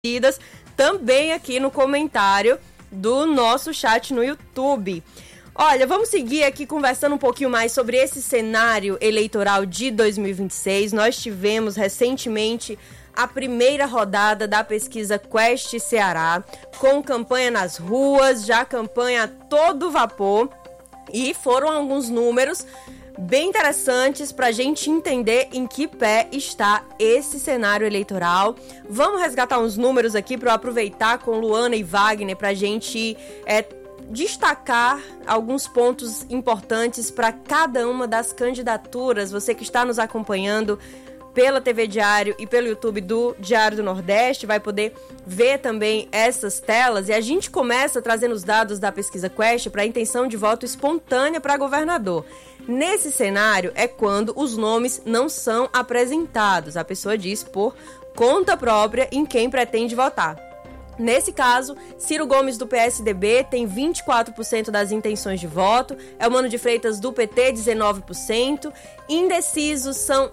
também aqui no comentário do nosso chat no YouTube. Olha, vamos seguir aqui conversando um pouquinho mais sobre esse cenário eleitoral de 2026. Nós tivemos recentemente a primeira rodada da pesquisa Quest Ceará, com campanha nas ruas, já campanha a todo vapor, e foram alguns números bem interessantes para a gente entender em que pé está esse cenário eleitoral. Vamos resgatar uns números aqui para eu aproveitar com Luana e Wagner para a gente destacar alguns pontos importantes para cada uma das candidaturas. Você que está nos acompanhando pela TV Diário e pelo YouTube do Diário do Nordeste vai poder ver também essas telas. E a gente começa trazendo os dados da pesquisa Quest para a intenção de voto espontânea para governador. Nesse cenário é quando os nomes não são apresentados. A pessoa diz por conta própria em quem pretende votar. Nesse caso, Ciro Gomes do PSDB tem 24% das intenções de voto, Elmano de Freitas do PT 19%, indecisos são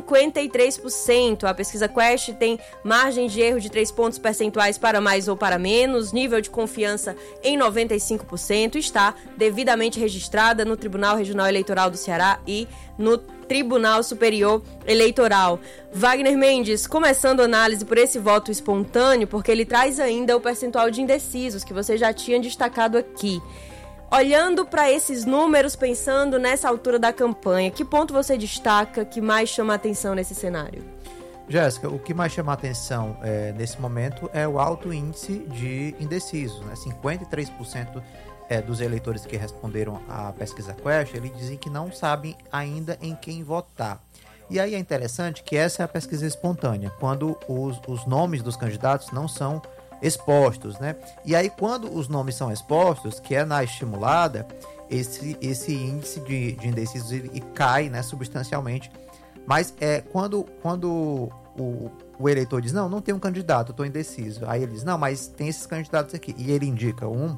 53%. A pesquisa Quest tem margem de erro de 3 pontos percentuais para mais ou para menos, nível de confiança em 95%, está devidamente registrada no Tribunal Regional Eleitoral do Ceará e no Tribunal Superior Eleitoral. Wagner Mendes, começando a análise por esse voto espontâneo, porque ele traz ainda o percentual de indecisos, que você já tinha destacado aqui. Olhando para esses números, pensando nessa altura da campanha, que ponto você destaca que mais chama a atenção nesse cenário? Jéssica, o que mais chama a atenção nesse momento é o alto índice de indecisos, né? 53% dos eleitores que responderam à pesquisa Quest, eles dizem que não sabem ainda em quem votar. E aí é interessante que essa é a pesquisa espontânea, quando os nomes dos candidatos não são expostos, né? E aí quando os nomes são expostos, que é na estimulada, esse índice de indecisos ele cai, né, substancialmente. Mas quando o eleitor diz, não tem um candidato, eu estou indeciso. Aí ele diz, não, mas tem esses candidatos aqui. E ele indica um.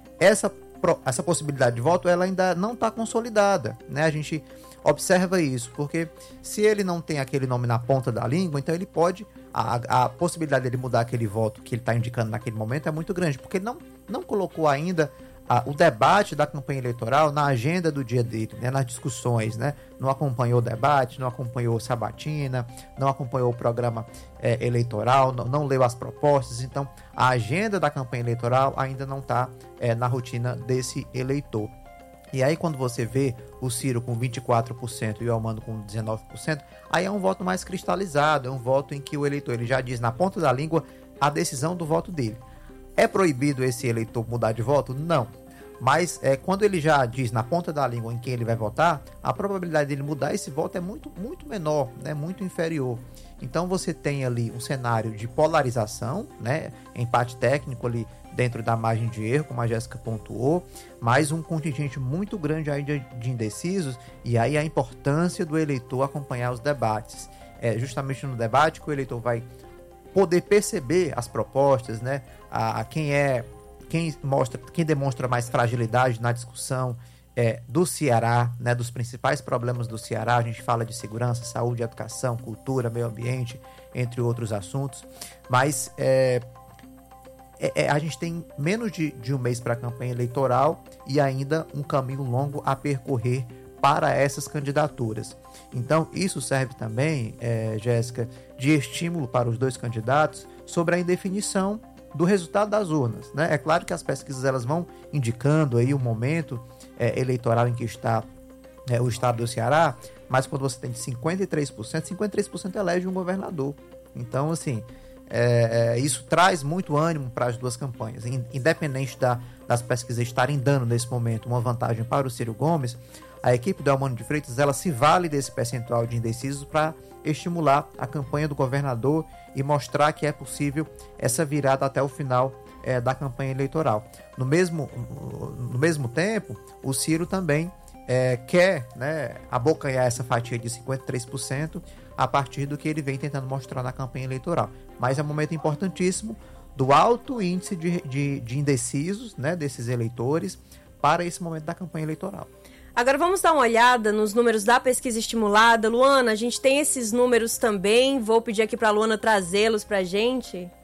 Essa possibilidade de voto ela ainda não está consolidada, né? A gente observa isso, porque se ele não tem aquele nome na ponta da língua, então ele pode, a possibilidade dele mudar aquele voto que ele está indicando naquele momento é muito grande, porque ele não colocou ainda o debate da campanha eleitoral na agenda do dia dele, né, nas discussões, né? Não acompanhou o debate, não acompanhou sabatina, não acompanhou o programa eleitoral, não leu as propostas. Então, a agenda da campanha eleitoral ainda não está na rotina desse eleitor. E aí, quando você vê o Ciro com 24% e o Elmano com 19%, aí é um voto mais cristalizado, é um voto em que o eleitor ele já diz na ponta da língua a decisão do voto dele. É proibido esse eleitor mudar de voto? Não. Mas quando ele já diz na ponta da língua em quem ele vai votar, a probabilidade dele mudar esse voto é muito, muito menor, né? Muito inferior. Então você tem ali um cenário de polarização, né? Empate técnico ali dentro da margem de erro, como a Jéssica pontuou, mais um contingente muito grande aí de indecisos, e aí a importância do eleitor acompanhar os debates. É justamente no debate que o eleitor vai poder perceber as propostas, né? Quem demonstra mais fragilidade na discussão do Ceará, né? Dos principais problemas do Ceará. A gente fala de segurança, saúde, educação, cultura, meio ambiente, entre outros assuntos. Mas a gente tem menos de um mês para a campanha eleitoral e ainda um caminho longo a percorrer para essas candidaturas. Então, isso serve também, Jéssica, de estímulo para os dois candidatos sobre a indefinição do resultado das urnas, né? É claro que as pesquisas elas vão indicando aí o momento eleitoral em que está o estado do Ceará, mas quando você tem de 53% elege um governador. Então, assim, isso traz muito ânimo para as duas campanhas. Independente das pesquisas estarem dando nesse momento uma vantagem para o Ciro Gomes, a equipe do Elmano de Freitas ela se vale desse percentual de indecisos para estimular a campanha do governador e mostrar que é possível essa virada até o final da campanha eleitoral. No mesmo tempo, o Ciro também quer, né, abocanhar essa fatia de 53% a partir do que ele vem tentando mostrar na campanha eleitoral. Mas é um momento importantíssimo do alto índice de indecisos, né, desses eleitores para esse momento da campanha eleitoral. Agora vamos dar uma olhada nos números da pesquisa estimulada. Luana, a gente tem esses números também. Vou pedir aqui para a Luana trazê-los para a gente.